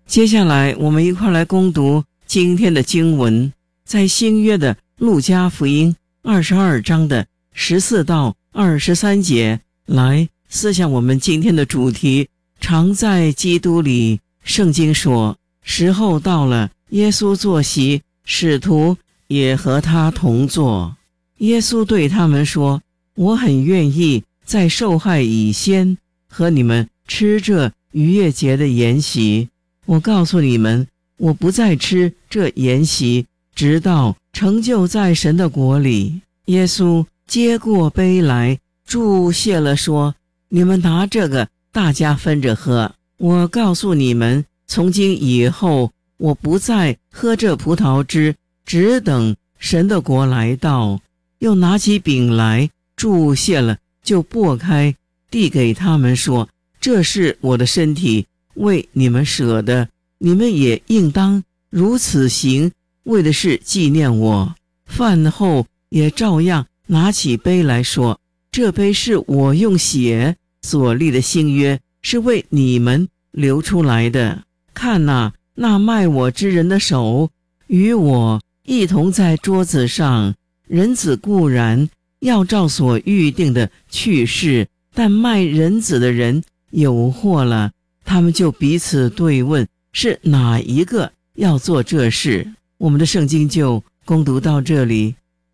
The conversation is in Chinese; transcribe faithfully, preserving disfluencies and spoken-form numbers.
接下来我们一块来攻读今天的经文，在新约的路加福音二十二章的十四到二十三节，来思想我们今天的主题，常在基督里。圣经说，时候到了，耶稣坐席，使徒也和他同坐。耶稣对他们说，我很愿意在受害以先和你们吃这逾越节的筵席。我告诉你们，我不再吃这筵席，直到成就在神的国里。耶稣接过杯来，祝谢了，说，你们拿这个，大家分着喝。我告诉你们，从今以后，我不再喝这葡萄汁，只等神的国来到。又拿起饼来，祝谢了，就擘开，递给他们说，这是我的身体，为你们舍的，你们也应当如此行，为的是纪念我。饭后也照样拿起杯来说，这杯是我用血所立的新约，是为你们流出来的。看哪，那卖我之人的手与我一同在桌子上。人子固然要照所预定的去世，但卖人子的人有祸了。他们就彼此对问，是哪一个要做这事。我们的圣经就攻读到这里。